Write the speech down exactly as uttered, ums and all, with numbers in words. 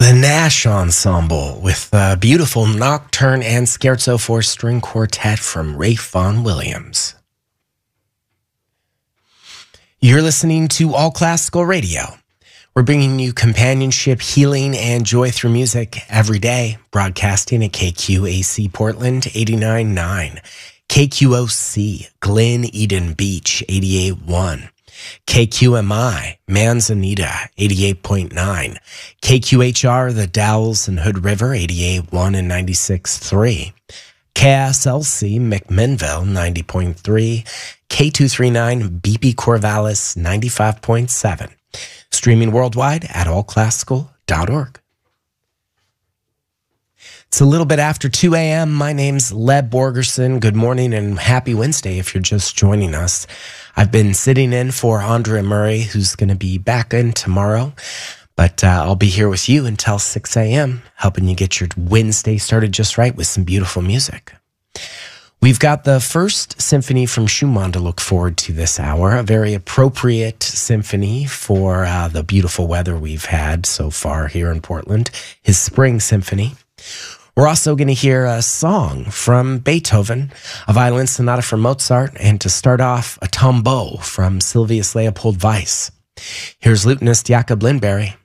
The Nash Ensemble with a beautiful Nocturne and Scherzo for String Quartet from Ralph Vaughan Williams. You're listening to All Classical Radio. We're bringing you companionship, healing, and joy through music every day, broadcasting at K Q A C Portland eighty-nine point nine, K Q O C Glen Eden Beach eighty-eight point one, K Q M I Manzanita eighty-eight point nine, K Q H R The Dalles and Hood River eighty-eight point one and ninety-six point three, K S L C McMinnville ninety point three, K two thirty-nine B P Corvallis ninety-five point seven. Streaming worldwide at all classical dot org. It's a little bit after two a.m. My name's Leb Borgerson. Good morning and happy Wednesday if you're just joining us. I've been sitting in for Andrea Murray, who's going to be back in tomorrow. But uh, I'll be here with you until six a.m., helping you get your Wednesday started just right with some beautiful music. We've got the first symphony from Schumann to look forward to this hour, a very appropriate symphony for uh, the beautiful weather we've had so far here in Portland, his Spring Symphony. We're also going to hear a song from Beethoven, a violin sonata from Mozart, and to start off, a tombeau from Sylvius Leopold Weiss. Here's lutenist Jakob Lindberg.